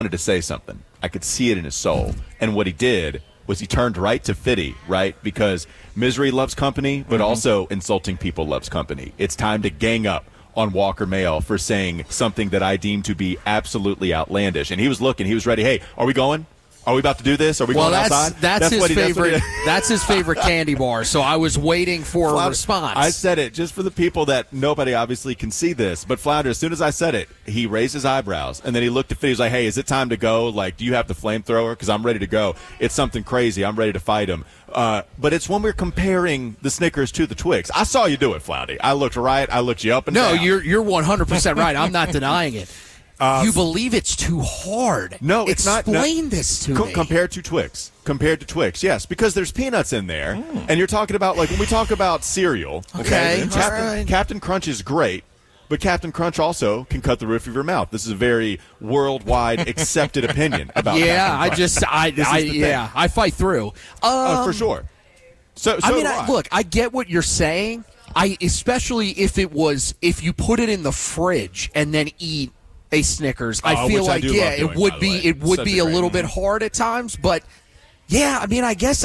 wanted to say something. I could see it in his soul. And what he did was he turned right to Fitty, right? Because misery loves company, but also insulting people loves company. It's time to gang up on Walker Mail for saying something that I deem to be absolutely outlandish. And he was looking. He was ready. Hey, are we going? Are we about to do this? Are we going outside? That's his favorite. That's his favorite candy bar. So I was waiting for a response. I said it just for the people that nobody obviously can see this. But Flounder, as soon as I said it, he raised his eyebrows and then he looked at Fitty. He was like, "Hey, is it time to go? Like, do you have the flamethrower? Because I'm ready to go. It's something crazy. I'm ready to fight him." But it's when we're comparing the Snickers to the Twix. I saw you do it, Floundy. I looked right. I looked you up and down. No, you're 100% right. I'm not denying it. You believe it's too hard. No, it's not. Explain this to me. Compared to Twix, yes, because there's peanuts in there. And you're talking about, like, when we talk about cereal, okay? Captain Crunch is great, but Captain Crunch also can cut the roof of your mouth. This is a very worldwide accepted opinion about Captain Crunch. I fight through. For sure. So I mean, look, I get what you're saying. Especially if you put it in the fridge and then eat a Snickers, I feel like it would be a little bit hard at times, but I mean, I guess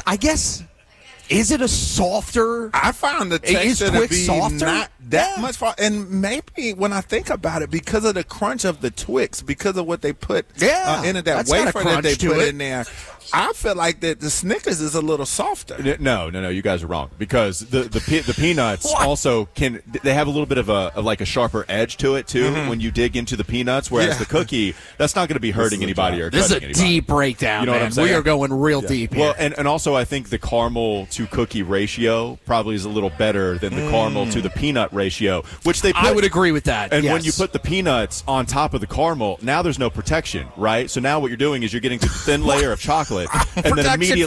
is it a softer? I found the texture to be not that much far, and maybe when I think about it, because of the crunch of the Twix, because of what they put into that wafer that they put in there. I feel like that the Snickers is a little softer. No, you guys are wrong, because the peanuts also they have a little bit of a sharper edge to it too when you dig into the peanuts, whereas the cookie, that's not going to be hurting anybody or this is a cutting anybody. Deep breakdown. You know man. what I'm saying? We are going real deep here. Well, and also I think the caramel to cookie ratio probably is a little better than the caramel to the peanut ratio, which they put, I would agree with that. And when you put the peanuts on top of the caramel, now there's no protection, right? So now what you're doing is you're getting to the thin layer of chocolate, and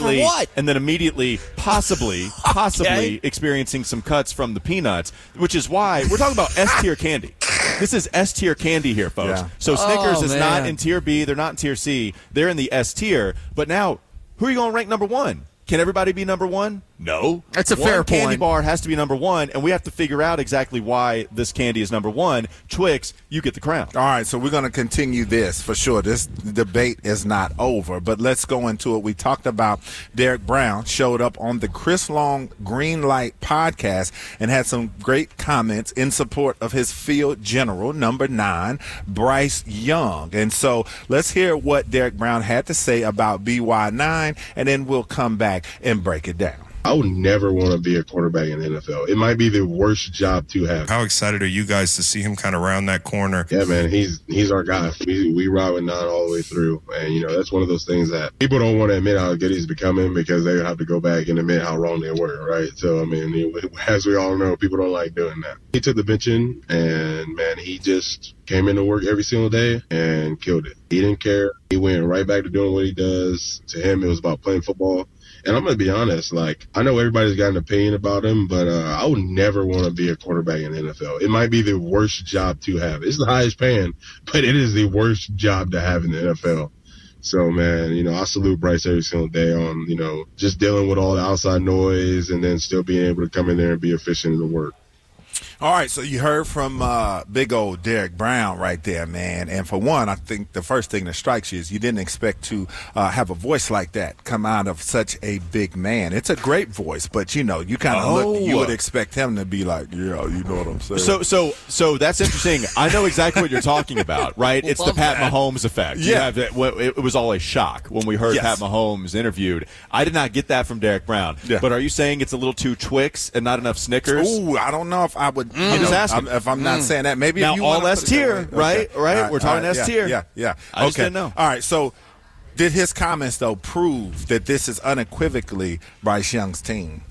then immediately, possibly experiencing some cuts from the peanuts, which is why we're talking about S-tier candy. This is S-tier candy here, folks. Yeah. So Snickers is not in tier B. They're not in tier C. They're in the S-tier. But now, who are you going to rank number one? Can everybody be number one? No. That's a fair point. One candy bar has to be number one, and we have to figure out exactly why this candy is number one. Twix, you get the crown. All right, so we're going to continue this for sure. This debate is not over, but let's go into it. We talked about Derek Brown showed up on the Chris Long Green Light podcast and had some great comments in support of his field general, number 9, Bryce Young. And so let's hear what Derek Brown had to say about BY9, and then we'll come back and break it down. I would never want to be a quarterback in the NFL. It might be the worst job to have. How excited are you guys to see him kind of round that corner? Yeah, man, he's our guy. We ride with 9 all the way through. And, that's one of those things that people don't want to admit how good he's becoming because they have to go back and admit how wrong they were, right? So, I mean, as we all know, people don't like doing that. He took the benching, and, man, he just came into work every single day and killed it. He didn't care. He went right back to doing what he does. To him, it was about playing football. And I'm going to be honest, I know everybody's got an opinion about him, but I would never want to be a quarterback in the NFL. It might be the worst job to have. It's the highest paying, but it is the worst job to have in the NFL. So, man, I salute Bryce every single day on, just dealing with all the outside noise and then still being able to come in there and be efficient in the work. All right, so you heard from big old Derek Brown right there, man. And for one, I think the first thing that strikes you is you didn't expect to have a voice like that come out of such a big man. It's a great voice, but, you kind of you would expect him to be like, yeah, you know what I'm saying. So that's interesting. I know exactly what you're talking about, right? It's the Pat Mahomes effect. Yeah. It was all a shock when we heard Pat Mahomes interviewed. I did not get that from Derek Brown. Yeah. But are you saying it's a little too Twix and not enough Snickers? Ooh, I don't know if I would. I'm just asking. If I'm not saying that, maybe now if you all S tier, right? Okay. Right? We're talking S tier. Yeah. I just didn't know. All right. So, did his comments though prove that this is unequivocally Bryce Young's team?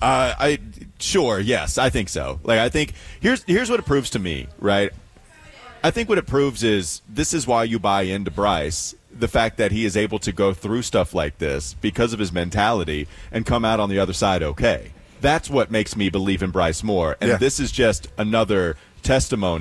Sure. Yes, I think so. I think here's what it proves to me, right? I think what it proves is this is why you buy into Bryce. The fact that he is able to go through stuff like this because of his mentality and come out on the other side okay. That's what makes me believe in Bryce more. And this is just another testimony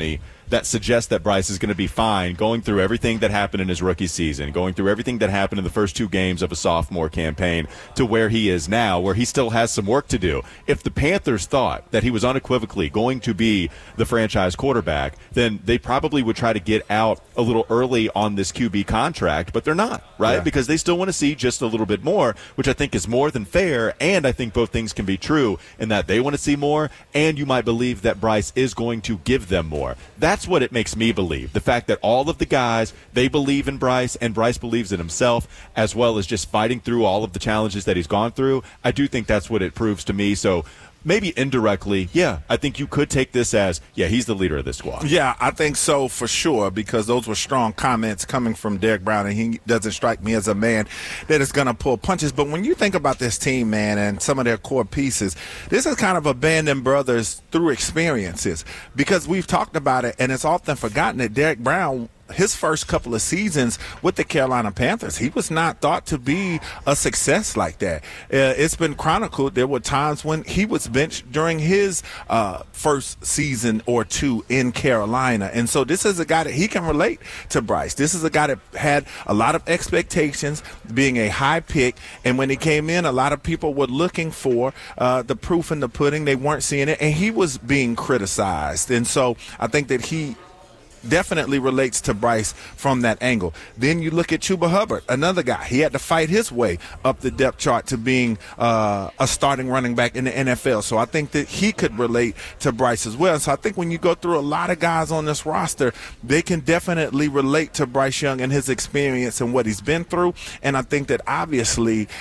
that suggest that Bryce is going to be fine going through everything that happened in his rookie season, going through everything that happened in the first 2 games of a sophomore campaign to where he is now, where he still has some work to do. If the Panthers thought that he was unequivocally going to be the franchise quarterback, then they probably would try to get out a little early on this QB contract, but they're not, right? Yeah. Because they still want to see just a little bit more, which I think is more than fair, and I think both things can be true in that they want to see more, and you might believe that Bryce is going to give them more. That's what it makes me believe. The fact that all of the guys, they believe in Bryce, and Bryce believes in himself, as well as just fighting through all of the challenges that he's gone through. I do think that's what it proves to me. So maybe indirectly, yeah, I think you could take this as, yeah, he's the leader of this squad. Yeah, I think so for sure, because those were strong comments coming from Derek Brown, and he doesn't strike me as a man that is going to pull punches. But when you think about this team, man, and some of their core pieces, this is kind of a band of brothers through experiences, because we've talked about it, and it's often forgotten that Derek Brown, his first couple of seasons with the Carolina Panthers, he was not thought to be a success like that. It's been chronicled. There were times when he was benched during his first season or 2 in Carolina. And so this is a guy that he can relate to Bryce. This is a guy that had a lot of expectations, being a high pick. And when he came in, a lot of people were looking for the proof in the pudding. They weren't seeing it. And he was being criticized. And so I think that he definitely relates to Bryce from that angle. Then you look at Chuba Hubbard, another guy. He had to fight his way up the depth chart to being a starting running back in the NFL. So I think that he could relate to Bryce as well. So I think when you go through a lot of guys on this roster, they can definitely relate to Bryce Young and his experience and what he's been through. And I think that obviously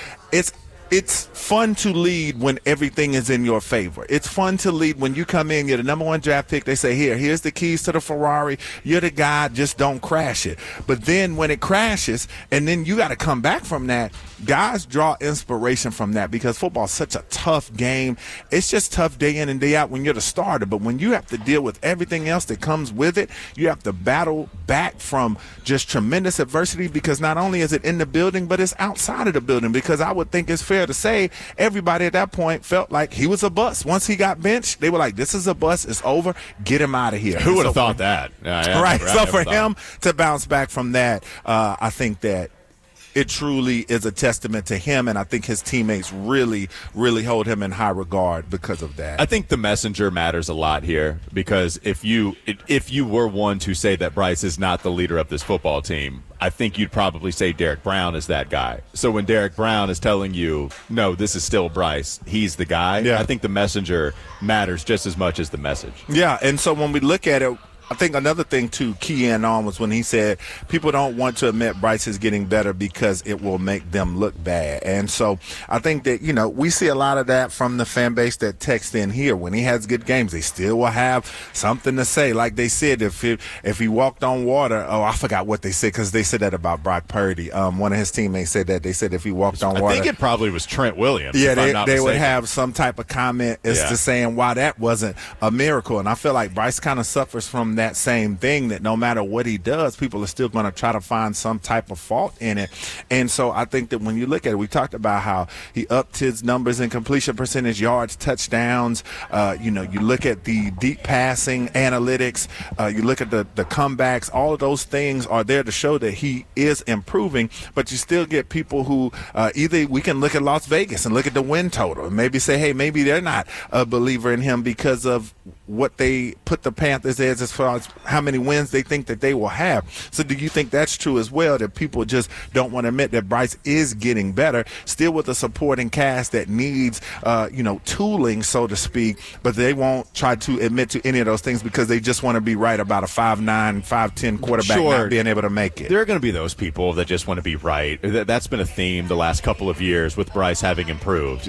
it's fun to lead when everything is in your favor. It's fun to lead when you come in, you're the number 1 draft pick. They say, here's the keys to the Ferrari. You're the guy, just don't crash it. But then when it crashes, and then you got to come back from that, guys draw inspiration from that, because football is such a tough game. It's just tough day in and day out when you're the starter. But when you have to deal with everything else that comes with it, you have to battle back from just tremendous adversity, because not only is it in the building, but it's outside of the building. Because I would think it's fair to say everybody at that point felt like he was a bust. Once he got benched, they were like, this is a bust. It's over. Get him out of here. Who would have thought that? Right. So for him to bounce back from that, I think that it truly is a testament to him, and I think his teammates really, really hold him in high regard because of that. I think the messenger matters a lot here, because if you were one to say that Bryce is not the leader of this football team, I think you'd probably say Derek Brown is that guy. So when Derek Brown is telling you, no, this is still Bryce, he's the guy, I think the messenger matters just as much as the message. Yeah, and so when we look at it, I think another thing to key in on was when he said people don't want to admit Bryce is getting better because it will make them look bad. And so I think that, we see a lot of that from the fan base that texts in here. When he has good games, they still will have something to say. Like they said, if he walked on water, I forgot what they said, because they said that about Brock Purdy. One of his teammates said that. They said if he walked on water. I think it probably was Trent Williams. Yeah, they would have some type of comment as to saying why that wasn't a miracle. And I feel like Bryce kind of suffers from that same thing, that no matter what he does, people are still going to try to find some type of fault in it. And so I think that when you look at it, we talked about how he upped his numbers in completion percentage, yards, touchdowns. You look at the deep passing analytics, you look at the comebacks, all of those things are there to show that he is improving. But you still get people who either we can look at Las Vegas and look at the win total and maybe say, hey, maybe they're not a believer in him because of what they put the Panthers as far as how many wins they think that they will have. So do you think that's true as well, that people just don't want to admit that Bryce is getting better, still with a supporting cast that needs, tooling, so to speak, but they won't try to admit to any of those things because they just want to be right about a 5'9", 5'10" quarterback not being able to make it? There are going to be those people that just want to be right. That's been a theme the last couple of years with Bryce having improved.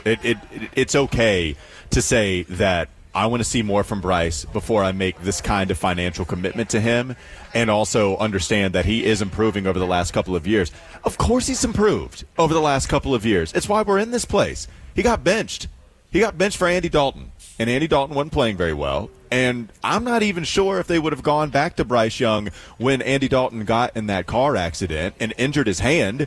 It's okay to say that I want to see more from Bryce before I make this kind of financial commitment to him, and also understand that he is improving over the last couple of years. Of course he's improved over the last couple of years. It's why we're in this place. He got benched. He got benched for Andy Dalton, and Andy Dalton wasn't playing very well. And I'm not even sure if they would have gone back to Bryce Young when Andy Dalton got in that car accident and injured his hand.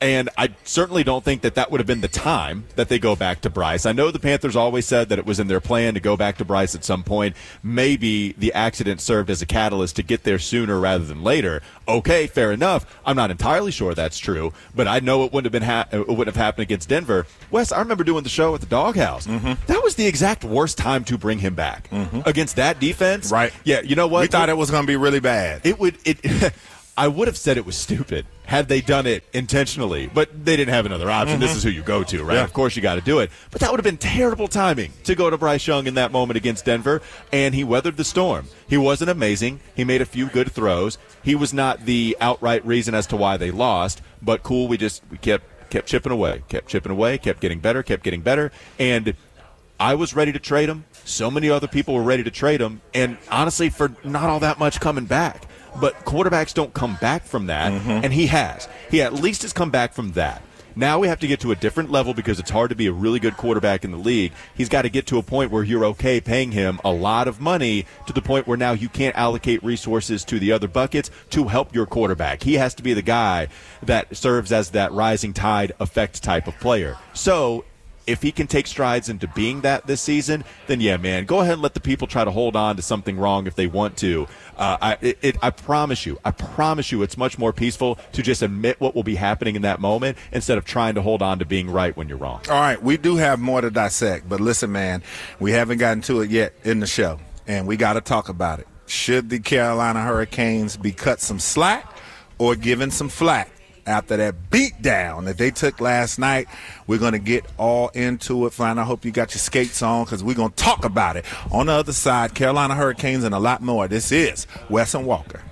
And I certainly don't think that would have been the time that they go back to Bryce. I know the Panthers always said that it was in their plan to go back to Bryce at some point. Maybe the accident served as a catalyst to get there sooner rather than later. Okay, fair enough. I'm not entirely sure that's true, but I know it wouldn't have happened against Denver. Wes, I remember doing the show at the Doghouse. That was the exact worst time to bring him back against that defense. Right. Yeah, you know what? We thought it was going to be really bad. I would have said it was stupid had they done it intentionally, but they didn't have another option. This is who you go to, right? Yeah. Of course you got to do it. But that would have been terrible timing to go to Bryce Young in that moment against Denver, and he weathered the storm. He wasn't amazing. He made a few good throws. He was not the outright reason as to why they lost, but cool, we kept chipping away, kept getting better, and I was ready to trade him. So many other people were ready to trade him, and honestly, for not all that much coming back. But quarterbacks don't come back from that, and he has. He at least has come back from that. Now we have to get to a different level because it's hard to be a really good quarterback in the league. He's got to get to a point where you're okay paying him a lot of money to the point where now you can't allocate resources to the other buckets to help your quarterback. He has to be the guy that serves as that rising tide effect type of player. So if he can take strides into being that this season, then yeah, man, go ahead and let the people try to hold on to something wrong if they want to. I promise you, it's much more peaceful to just admit what will be happening in that moment instead of trying to hold on to being right when you're wrong. All right, we do have more to dissect, but listen, man, we haven't gotten to it yet in the show, and we got to talk about it. Should the Carolina Hurricanes be cut some slack or given some flack after that beatdown that they took last night? We're going to get all into it. Fine, I hope you got your skates on because we're going to talk about it. On the other side, Carolina Hurricanes and a lot more. This is Wes and Walker.